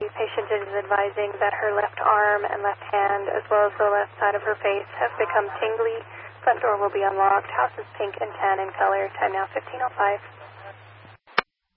The patient is advising that her left arm and left hand, as well as the left side of her face, have become tingly. Front door will be unlocked. House is pink and tan in color. Time now 15:05.